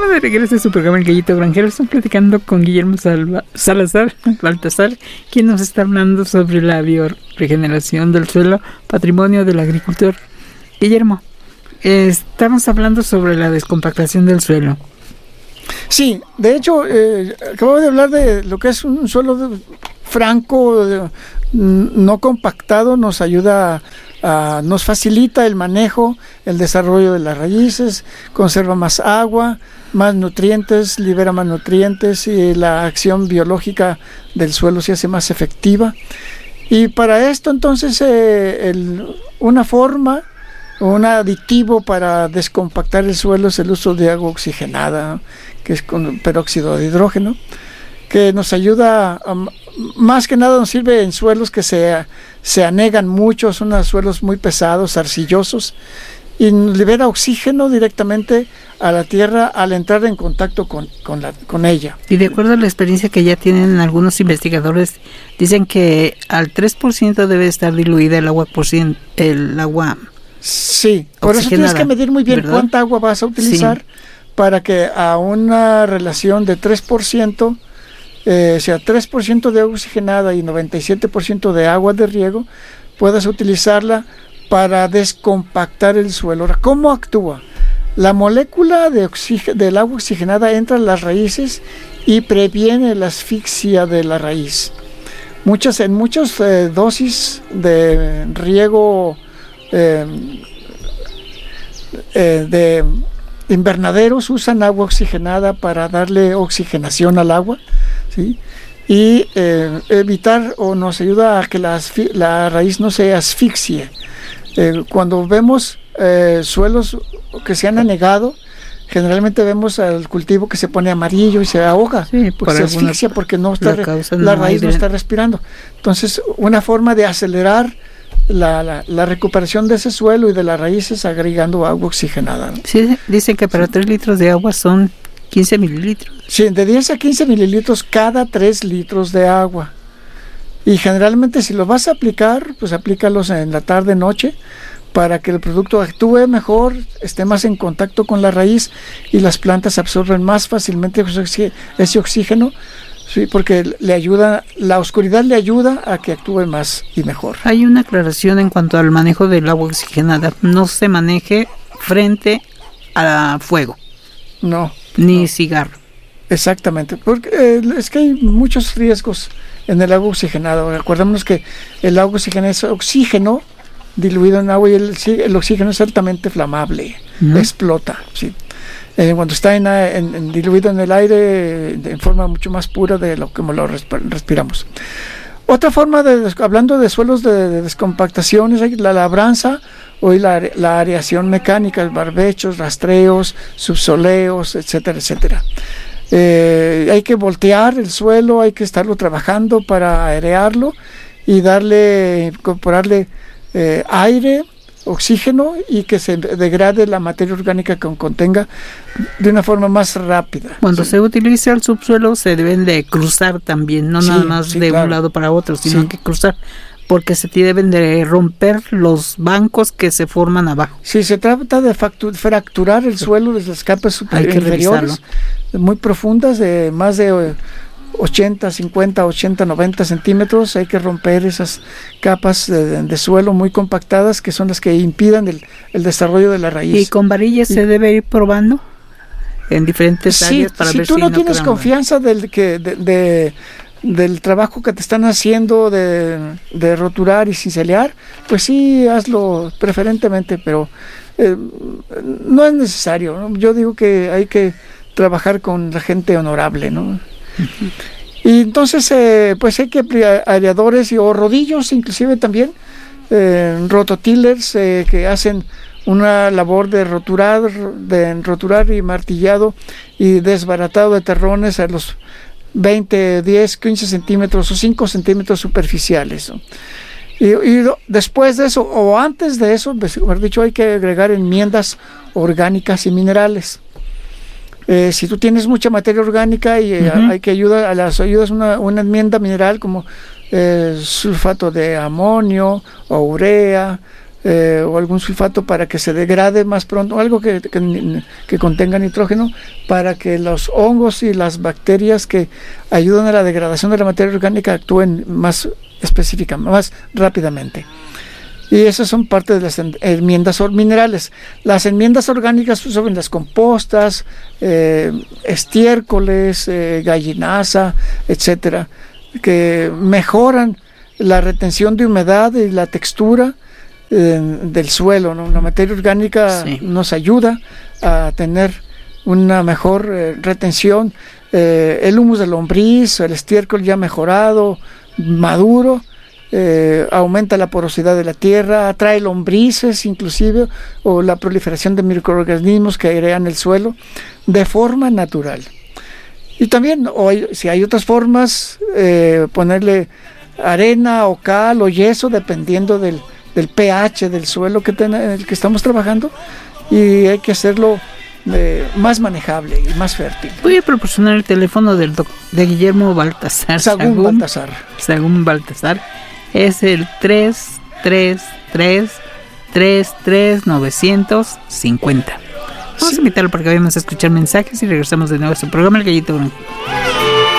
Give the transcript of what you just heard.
de regreso a su programa El Gallito Granjero. Estamos platicando con Guillermo Salazar Baltasar, quien nos está hablando sobre la bioregeneración del suelo, patrimonio del agricultor. Guillermo, estamos hablando sobre la descompactación del suelo. Sí, de hecho, acabo de hablar de lo que es un suelo franco, no compactado, nos ayuda nos facilita el manejo, el desarrollo de las raíces, conserva más agua, más nutrientes, libera más nutrientes y la acción biológica del suelo se hace más efectiva. Y para esto entonces una forma, un aditivo para descompactar el suelo es el uso de agua oxigenada, ¿no? Que es con peróxido de hidrógeno, que nos ayuda, más que nada nos sirve en suelos que se anegan mucho, son suelos muy pesados, arcillosos, y libera oxígeno directamente a la tierra al entrar en contacto con ella. Y de acuerdo a la experiencia que ya tienen algunos investigadores, dicen que al 3% debe estar diluida el agua Sí, por eso tienes que medir muy bien, ¿verdad?, cuánta agua vas a utilizar, sí, para que a una relación de 3%, sea 3% de agua oxigenada y 97% de agua de riego, puedas utilizarla para descompactar el suelo. Ahora, ¿cómo actúa? La molécula del agua oxigenada entra en las raíces y previene la asfixia de la raíz. En muchas dosis de riego de invernaderos usan agua oxigenada para darle oxigenación al agua, ¿sí? Y evitar, o nos ayuda a que la raíz no se asfixie. Cuando vemos suelos que se han anegado, generalmente vemos al cultivo que se pone amarillo y se ahoga, sí, porque se asfixia, porque la raíz no está respirando. Entonces, una forma de acelerar la recuperación de ese suelo y de las raíces agregando agua oxigenada, ¿no? Sí, dicen que para 3 litros de agua son 15 mililitros. Sí, de 10 a 15 mililitros cada 3 litros de agua. Y generalmente si los vas a aplicar, pues aplícalos en la tarde, noche, para que el producto actúe mejor, esté más en contacto con la raíz y las plantas absorben más fácilmente ese oxígeno. Sí, porque la oscuridad le ayuda a que actúe más y mejor. Hay una aclaración en cuanto al manejo del agua oxigenada. No se maneje frente a fuego. No. Ni cigarro. Exactamente, porque es que hay muchos riesgos en el agua oxigenada. Acordémonos que el agua oxigenada es oxígeno diluido en agua y el oxígeno es altamente flamable, explota, sí. Cuando está diluido en el aire en forma mucho más pura de lo que lo respiramos. Otra forma, hablando de suelos de descompactación, es la labranza o la areación mecánica, barbechos, rastreos, subsoleos, etcétera, etcétera. Hay que voltear el suelo, hay que estarlo trabajando para aerearlo y incorporarle aire, oxígeno, y que se degrade la materia orgánica que contenga de una forma más rápida. Cuando se utiliza el subsuelo se deben de cruzar también, no nada más de un lado para otro, sino que cruzar, porque se deben de romper los bancos que se forman abajo. Sí, se trata de fracturar el suelo desde las capas inferiores, muy profundas, de más de 50, 80, 90 centímetros. Hay que romper esas capas de suelo muy compactadas, que son las que impidan el desarrollo de la raíz. ¿Y con varillas se debe ir probando en diferentes áreas para ver si tú no tienes confianza del trabajo que te están haciendo de roturar y cincelear, pues sí, hazlo preferentemente, pero no es necesario, ¿no? Yo digo que hay que trabajar con la gente honorable, ¿no? Y entonces pues hay que aereadores o rodillos, inclusive también rototillers que hacen una labor de roturar y martillado y desbaratado de terrones a los 20, 10, 15 centímetros o 5 centímetros superficiales, ¿no? Y después de eso, o antes de eso, mejor dicho, hay que agregar enmiendas orgánicas y minerales. Si tú tienes mucha materia orgánica y hay que ayudas una enmienda mineral como sulfato de amonio, o urea, o algún sulfato para que se degrade más pronto, algo que contenga nitrógeno, para que los hongos y las bacterias que ayudan a la degradación de la materia orgánica actúen más específicamente, más rápidamente. Y esas son parte de las enmiendas minerales. Las enmiendas orgánicas son las compostas, estiércoles, gallinaza, etcétera, que mejoran la retención de humedad y la textura del suelo, ¿no? La materia orgánica nos ayuda a tener una mejor retención. El humus de lombriz, el estiércol ya mejorado, maduro, aumenta la porosidad de la tierra, atrae lombrices inclusive, o la proliferación de microorganismos que airean el suelo de forma natural. Y también, si hay otras formas, ponerle arena o cal o yeso, dependiendo del pH del suelo en el que estamos trabajando, y hay que hacerlo más manejable y más fértil. Voy a proporcionar el teléfono de Guillermo Baltasar. Sagún Baltasar. Es el 333-950. Vamos a invitarlo para que vayamos a escuchar mensajes y regresamos de nuevo a su programa El Gallito Blanco.